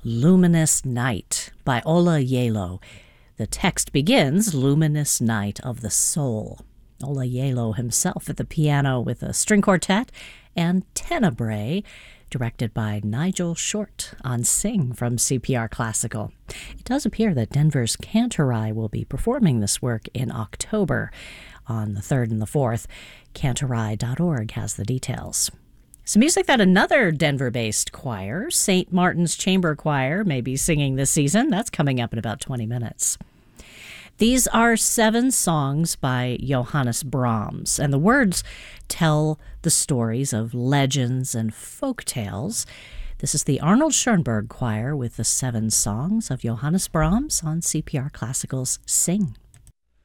Luminous Night by Ola Yelo. The text begins, Luminous Night of the Soul. Ola Yelo himself at the piano with a string quartet, and Tenebrae, directed by Nigel Short on Sing from CPR Classical. It does appear that Denver's Cantorai will be performing this work in October on the 3rd and the 4th. Cantorai.org has the details. Some music that another Denver-based choir, St. Martin's Chamber Choir, may be singing this season. That's coming up in about 20 minutes. These are 7 songs by Johannes Brahms, and the words tell the stories of legends and folk tales. This is the Arnold Schoenberg Choir with the 7 songs of Johannes Brahms on CPR Classical's Sing.